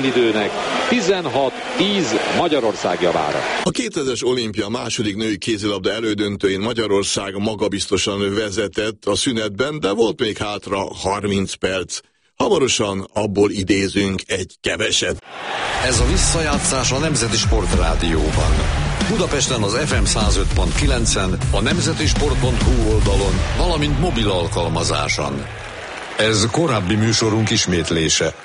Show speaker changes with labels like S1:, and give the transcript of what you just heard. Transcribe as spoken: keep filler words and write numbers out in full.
S1: félidőnek tizenhat tíz Magyarország javára.
S2: A kétezres olimpia második női kézilabda elődöntőjén Magyarország magabiztosan vezetett a szünetben, de volt még hátra harminc perc. Hamarosan abból idézünk egy keveset.
S3: Ez a visszajátszás a Nemzeti Sportrádióban. Budapesten az ef em száz öt pont kilencen, a nemzetisport pont hu oldalon, valamint mobil alkalmazáson. Ez korábbi műsorunk ismétlése.